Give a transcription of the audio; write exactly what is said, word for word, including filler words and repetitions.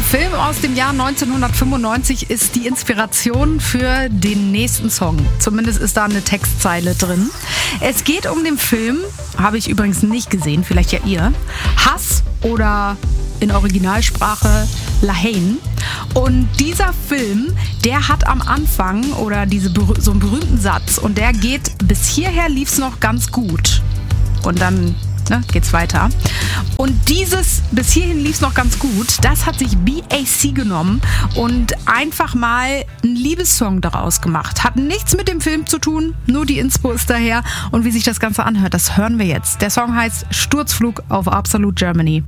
Film aus dem Jahr neunzehnhundertfünfundneunzig ist die Inspiration für den nächsten Song. Zumindest ist da eine Textzeile drin. Es geht um den Film, habe ich übrigens nicht gesehen, vielleicht ja ihr, Hass oder in Originalsprache La Haine. Und dieser Film, der hat am Anfang oder diese, so einen berühmten Satz und der geht, bis hierher lief's noch ganz gut. Und dann ne, geht's weiter. Und dieses, bis hierhin lief's noch ganz gut, das hat sich B A C genommen und einfach mal einen Liebessong daraus gemacht. Hat nichts mit dem Film zu tun, nur die Inspo ist daher. Und wie sich das Ganze anhört, das hören wir jetzt. Der Song heißt Sturzflug auf Absolute Germany.